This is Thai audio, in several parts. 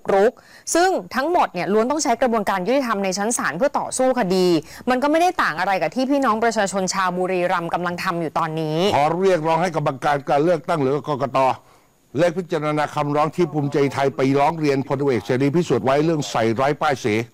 รุกซึ่งทั้งหมดเนี่ยล้วนต้องใช้กระบวนการยุติธรรมในชั้นศาลเพื่อต่อสู้คดีมันก็ไม่ได้ต่างอะไรกับที่พี่น้องประชาชนชาวบุรีรัมย์กำลังทำอยู่ตอนนี้ขอเรียกร้องให้กรรมการการเลือกตั้งหรือกกต.เลิกพิจารณาคำร้องที่ภูมิใจไทยไปร้องเรียนพลเอกเสรีพิสุทธิ์ไว้เรื่องใส่ร้ายป้ายสี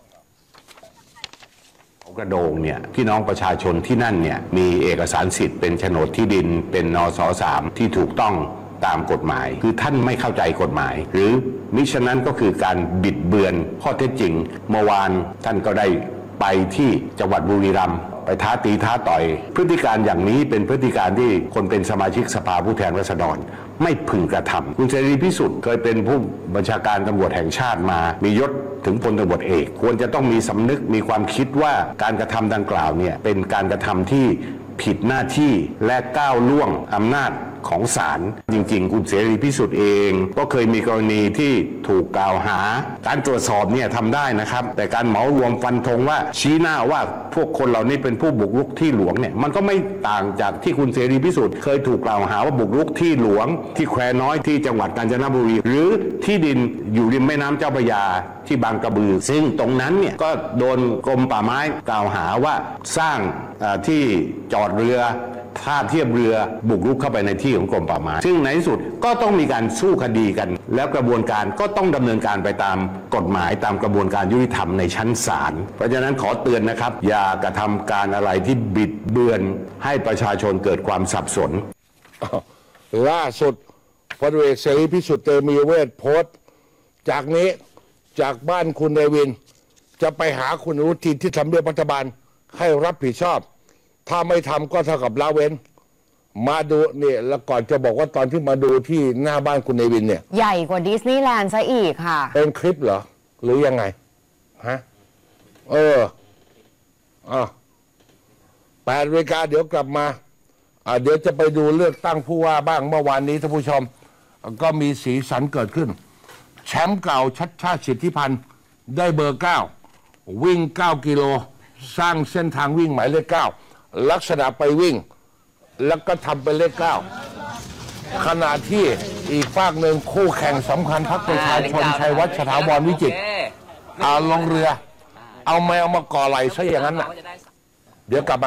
กระโดงเนี่ยพี่น้องประชาชนที่นั่นเนี่ยมีเอกสารสิทธิ์เป็นโฉนดที่ดินเป็นนส.3 ที่ถูกต้องตามกฎหมายคือท่านไม่เข้าใจกฎหมายหรือมิฉะนั้นก็คือการบิดเบือนข้อเท็จจริงเมื่อวานท่านก็ได้ไปที่จังหวัดบุรีรัมย์ไปท้าตีท้าต่อยพฤติการอย่างนี้เป็นพฤติการที่คนเป็นสมาชิกสภาผู้แทนราษฎรไม่พึงกระทำคุณเสรีพิสุทธิ์เคยเป็นผู้บัญชาการตำรวจแห่งชาติมามียศถึงพลตำรวจเอกควรจะต้องมีสำนึกมีความคิดว่าการกระทำดังกล่าวเนี่ยเป็นการกระทำที่ผิดหน้าที่และก้าวล่วงอำนาจของศาลจริงๆคุณเสรีพิสุทธิ์เองก็เคยมีกรณีที่ถูกกล่าวหาการตรวจสอบเนี่ยทำได้นะครับแต่การเหมารวมฟันธงว่าชี้หน้าว่าพวกคนเหล่านี้เป็นผู้บุกรุกที่หลวงเนี่ยมันก็ไม่ต่างจากที่คุณเสรีพิสุทธิ์เคยถูกกล่าวหาว่าบุกรุกที่หลวงที่แควน้อยที่จังหวัดกาญจนบุรีหรือที่ดินอยู่ริมแม่น้ำเจ้าพระยาที่บางกระบือซึ่งตรงนั้นเนี่ยก็โดนกรมป่าไม้กล่าวหาว่าสร้างที่จอดเรือท่าเทียบเรือบุกรุกเข้าไปในที่ของกรมป่าไม้ซึ่งในที่สุดก็ต้องมีการสู้คดีกันแล้วกระบวนการก็ต้องดำเนินการไปตามกฎหมายตามกระบวนการยุติธรรมในชั้นศาลเพราะฉะนั้นขอเตือนนะครับอย่ากระทำการอะไรที่บิดเบือนให้ประชาชนเกิดความสับสนล่าสุดพลเอกเสรีพิสุทธิ์เตมีเวทโพสต์จากนี้จากบ้านคุณเนวินจะไปหาคุณอนุทินที่ทำเนียบรัฐบาลให้รับผิดชอบถ้าไม่ทำก็เท่ากับละเว้นมาดูเนี่ยแล้วก่อนจะบอกว่าตอนที่มาดูที่หน้าบ้านคุณเนวินเนี่ยใหญ่กว่าดิสนีย์แลนด์ซะอีกค่ะเป็นคลิปเหรอหรือยังไงฮะ8 นาฬิกาเดี๋ยวกลับมาเดี๋ยวจะไปดูเลือกตั้งผู้ว่าบ้างเมื่อวานนี้ท่านผู้ชมก็มีสีสันเกิดขึ้นแชมป์เก่าชัชชาติสิทธิพันธ์ได้เบอร์ 9วิ่ง9 กิโลสร้างเส้นทางวิ่งหมายเลข 9ลักษณะไปวิ่งแล้วก็ทำเป็นเลข 9ขณะที่อีกฝากหนึ่งคู่แข่งสำคัญพรรคประชาชนชัยวัฒน์สถาวรวิจิตรลงเรือเอาแมวมาก่อไหลซะอย่างนั้นน่ะเดี๋ยวกลับมา